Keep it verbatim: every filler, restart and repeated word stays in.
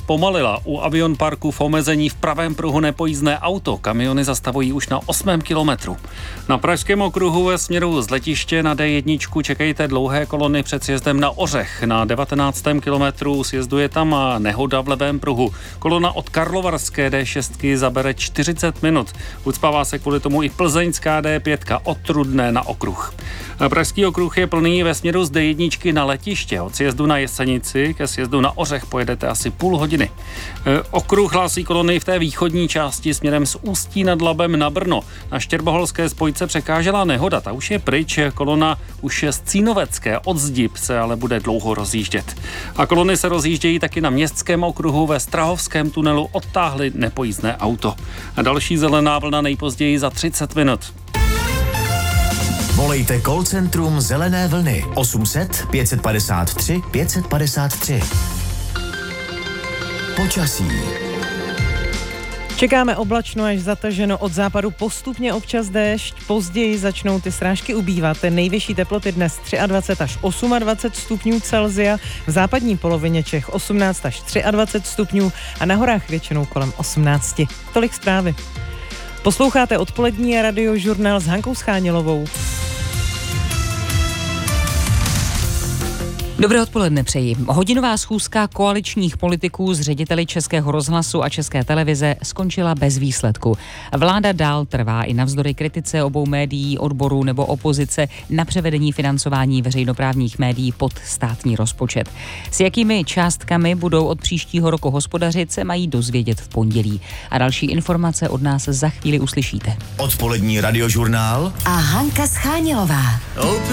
zpomalila. U Avion Parku v omezení v pravém pruhu nepojízdné auto. Kamiony zastavují už na osmém kilometru. Na Pražském okruhu ve směru z letiště na D jedna čekejte dlouhé kolony před sjezdem na Ořech. Na devatenáctém kilometru sjezdu je tam nehoda v levém pruhu. Kolona od Karlovarské D šest zabere čtyřicet minut. Ucpává se kvůli tomu i plzeňská D pět od Trudné na okruh. Pražský okruh je plný ve směru z D jedna na letiště. Od sjezdu na Jesenici ke sjezdu na Ořech pojedete asi půl hodiny. Okruh hlásí kolony v té východní části směrem z Ústí nad Labem na Brno. Na Štěrboholské spojce překážela nehoda, ta už je pryč. Kolona už z Cínovecké od Zdib se ale bude dlouho rozjíždět. A kolony se rozjíždějí taky na Městském okruhu. Ve Strahovském tunelu odtáhli nepojízdné auto. A další zelená vlna nejpozději za třicet minut. Volejte call centrum Zelené vlny osm set pět padesát tři pět padesát tři. Počasí. Čekáme oblačno až zataženo, od západu postupně občas déšť, později začnou ty srážky ubývat. Nejvyšší teploty dnes dvacet tři až dvacet osm stupňů Celsia, v západní polovině Čech osmnáct až dvacet tři stupňů a na horách většinou kolem osmnáct. Tolik zprávy. Posloucháte odpolední radiožurnál s Hankou Schánilovou. Dobré odpoledne přeji. Hodinová schůzka koaličních politiků s řediteli Českého rozhlasu a České televize skončila bez výsledku. Vláda dál trvá i navzdory kritice obou médií, odborů nebo opozice na převedení financování veřejnoprávních médií pod státní rozpočet. S jakými částkami budou od příštího roku hospodařit, se mají dozvědět v pondělí. A další informace od nás za chvíli uslyšíte. Odpolední radiožurnál a Hanka Schánilová.